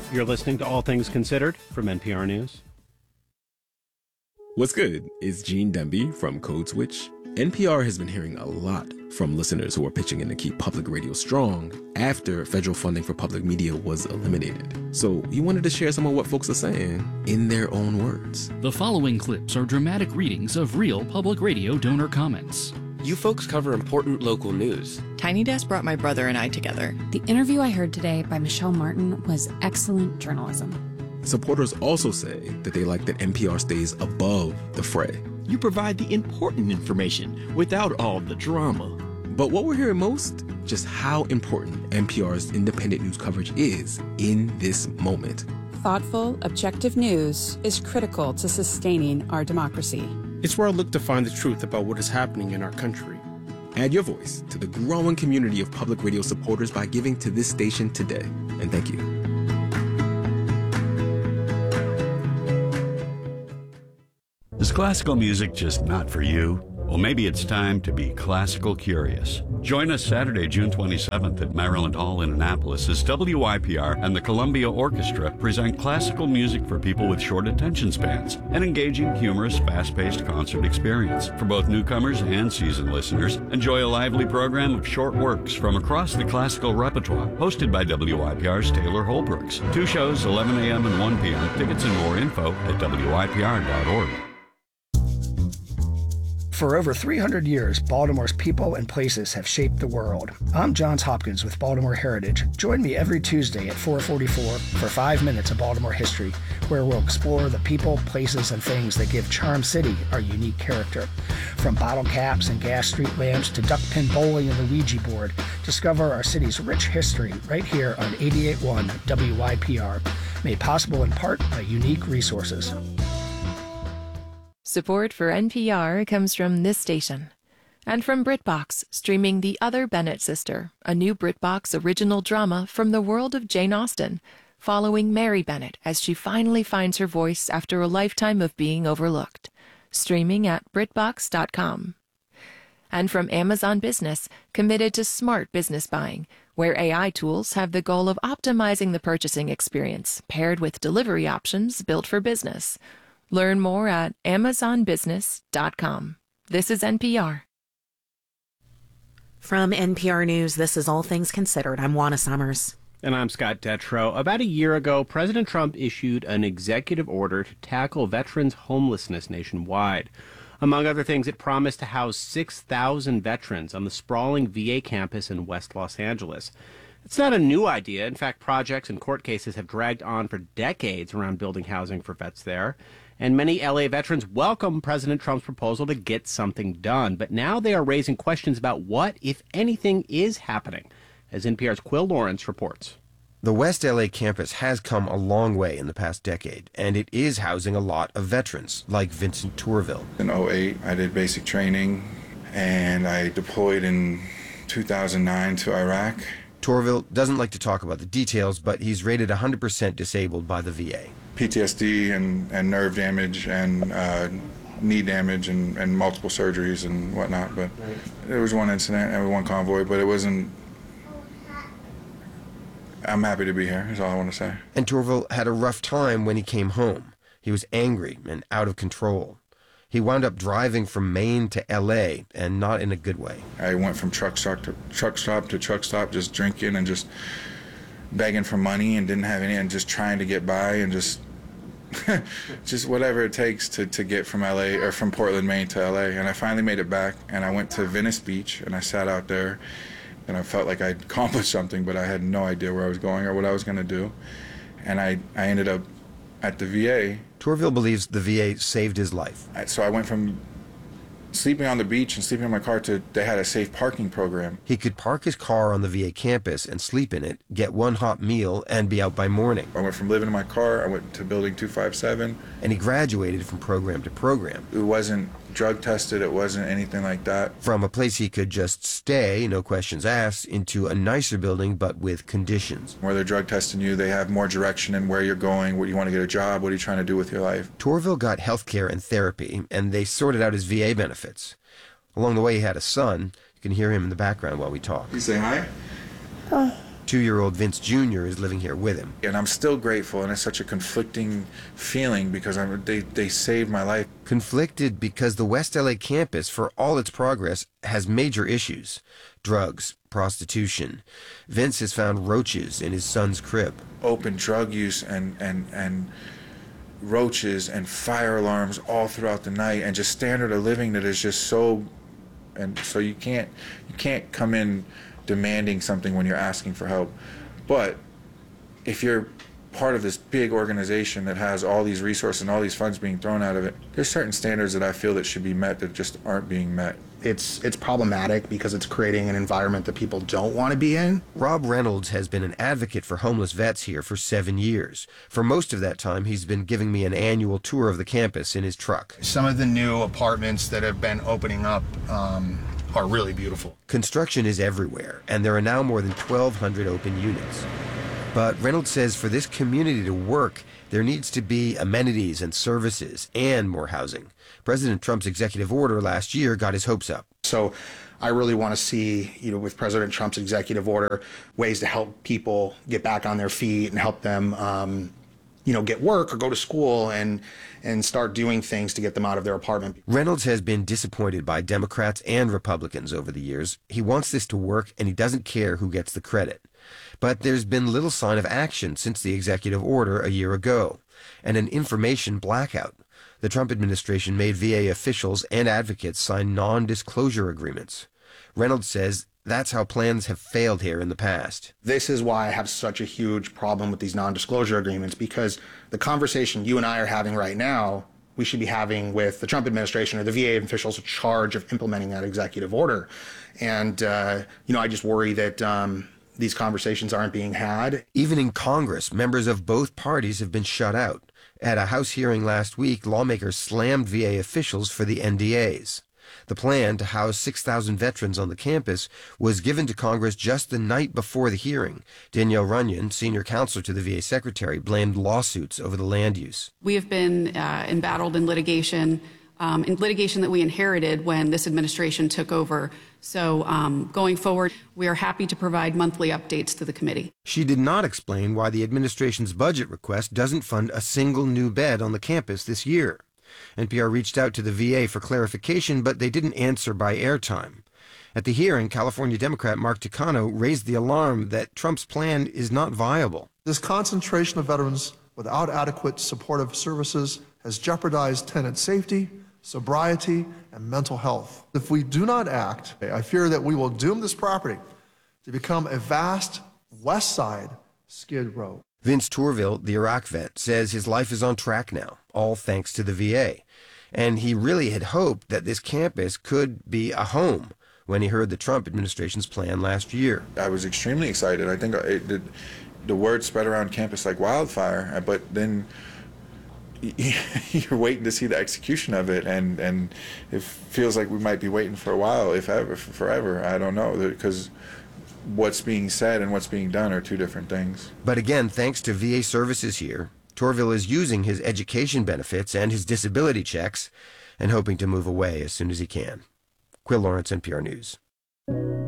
You're listening to All Things Considered from NPR News. What's good? It's Gene Demby from Code Switch. NPR has been hearing a lot from listeners who are pitching in to keep public radio strong after federal funding for public media was eliminated. So we wanted to share some of what folks are saying in their own words. The following clips are dramatic readings of real public radio donor comments. You folks cover important local news. Tiny Desk brought my brother and I together. The interview I heard today by Michelle Martin was excellent journalism. Supporters also say that they like that NPR stays above the fray. You provide the important information without all the drama. But what we're hearing most, just how important NPR's independent news coverage is in this moment. Thoughtful, objective news is critical to sustaining our democracy. It's where I look to find the truth about what is happening in our country. Add your voice to the growing community of public radio supporters by giving to this station today. And thank you. Is classical music just not for you? Well, maybe it's time to be classical curious. Join us Saturday, June 27th at Maryland Hall in Annapolis as WYPR and the Columbia Orchestra present classical music for people with short attention spans, an engaging, humorous, fast-paced concert experience. For both newcomers and seasoned listeners, enjoy a lively program of short works from across the classical repertoire, hosted by WYPR's Taylor Holbrooks. 2 shows, 11 a.m. and 1 p.m. Tickets and more info at WYPR.org. For over 300 years, Baltimore's people and places have shaped the world. I'm Johns Hopkins with Baltimore Heritage. Join me every Tuesday at 4:44 for 5 minutes of Baltimore history, where we'll explore the people, places, and things that give Charm City our unique character. From bottle caps and gas street lamps to duck pin bowling and the Ouija board, discover our city's rich history right here on 88.1 WYPR, made possible in part by unique resources. Support for NPR comes from this station and from BritBox, streaming The Other Bennett Sister, a new BritBox original drama from the world of Jane Austen, following Mary Bennett as she finally finds her voice after a lifetime of being overlooked. Streaming at BritBox.com. And from Amazon Business, committed to smart business buying, where AI tools have the goal of optimizing the purchasing experience, paired with delivery options built for business. Learn more at amazonbusiness.com. This is NPR. From NPR News, this is All Things Considered. I'm Juana Summers. And I'm Scott Detrow. About a year ago, President Trump issued an executive order to tackle veterans' homelessness nationwide. Among other things, it promised to house 6,000 veterans on the sprawling VA campus in West Los Angeles. It's not a new idea. In fact, projects and court cases have dragged on for decades around building housing for vets there. And many L.A. veterans welcome President Trump's proposal to get something done. But now they are raising questions about what, if anything, is happening, as NPR's Quill Lawrence reports. The West L.A. campus has come a long way in the past decade, and it is housing a lot of veterans, like Vincent Tourville. In 2008, I did basic training, and I deployed in 2009 to Iraq. Tourville doesn't like to talk about the details, but he's rated 100% disabled by the VA. PTSD and nerve damage and knee damage and multiple surgeries and whatnot. But there was one incident and one convoy, but it wasn't. I'm happy to be here, is all I want to say. And Tourville had a rough time when he came home. He was angry and out of control. He wound up driving from Maine to L.A., and not in a good way. I went from truck stop to truck stop, just drinking and just begging for money and didn't have any, and just trying to get by and just whatever it takes to get from L.A. or from Portland, Maine to L.A. And I finally made it back, and I went to Venice Beach, and I sat out there, and I felt like I'd accomplished something, but I had no idea where I was going or what I was going to do. And I ended up at the VA. Tourville believes the VA saved his life. So I went from sleeping on the beach and sleeping in my car to they had a safe parking program. He could park his car on the VA campus and sleep in it, get one hot meal, and be out by morning. I went from living in my car, I went to building 257. And he graduated from program to program. It wasn't drug tested, it wasn't anything like that. From a place he could just stay, no questions asked, into a nicer building, but with conditions. Where they're drug testing you, they have more direction in where you're going, where you want to get a job, what are you trying to do with your life. Tourville got health care and therapy, and they sorted out his VA benefits. Along the way, he had a son. You can hear him in the background while we talk. You say hi? 2-year-old Vince Jr. is living here with him. And I'm still grateful, and it's such a conflicting feeling because they saved my life. Conflicted because the West LA campus, for all its progress, has major issues. Drugs, prostitution. Vince has found roaches in his son's crib. Open drug use and roaches and fire alarms all throughout the night, and just standard of living that is just so, and so you can't come in demanding something when you're asking for help. But if you're part of this big organization that has all these resources and all these funds being thrown out of it, there's certain standards that I feel that should be met that just aren't being met. It's problematic because it's creating an environment that people don't want to be in. Rob Reynolds has been an advocate for homeless vets here for 7 years. For most of that time, he's been giving me an annual tour of the campus in his truck. Some of the new apartments that have been opening up are really beautiful. Construction is everywhere, and there are now more than 1,200 open units. But Reynolds says for this community to work, there needs to be amenities and services and more housing. President Trump's executive order last year got his hopes up. So I really want to see, with President Trump's executive order, ways to help people get back on their feet and help them, get work or go to school and start doing things to get them out of their apartment. Reynolds has been disappointed by Democrats and Republicans over the years. He wants this to work, and he doesn't care who gets the credit. But there's been little sign of action since the executive order a year ago, and an information blackout. The Trump administration made VA officials and advocates sign non-disclosure agreements. Reynolds says that's how plans have failed here in the past. This is why I have such a huge problem with these non-disclosure agreements, because the conversation you and I are having right now, we should be having with the Trump administration or the VA officials in charge of implementing that executive order. And, I just worry that these conversations aren't being had. Even in Congress, members of both parties have been shut out. At a House hearing last week, lawmakers slammed VA officials for the NDAs. The plan to house 6,000 veterans on the campus was given to Congress just the night before the hearing. Danielle Runyon, senior counselor to the VA secretary, blamed lawsuits over the land use. We have been embattled in litigation that we inherited when this administration took over. So going forward, we are happy to provide monthly updates to the committee. She did not explain why the administration's budget request doesn't fund a single new bed on the campus this year. NPR reached out to the VA for clarification, but they didn't answer by airtime. At the hearing, California Democrat Mark Takano raised the alarm that Trump's plan is not viable. This concentration of veterans without adequate supportive services has jeopardized tenant safety, sobriety, and mental health. If we do not act, I fear that we will doom this property to become a vast West Side Skid Row. Vince Tourville, the Iraq vet, says his life is on track now, all thanks to the VA. And he really had hoped that this campus could be a home when he heard the Trump administration's plan last year. I was extremely excited. I think the word spread around campus like wildfire, but then you're waiting to see the execution of it, and it feels like we might be waiting for a while, if ever, forever. I don't know, because what's being said and what's being done are two different things. But again, thanks to VA services here, Tourville is using his education benefits and his disability checks and hoping to move away as soon as he can. Quill Lawrence, NPR News.